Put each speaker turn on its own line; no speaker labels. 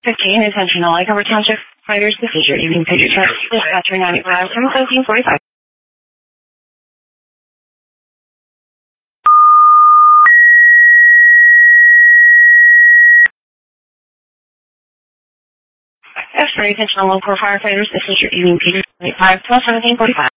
15, attention all Cover Township fighters, this is your evening pager check. Dispatcher 95, 1745. F3, attention all local firefighters, this is your evening pager 5, 12, 1745.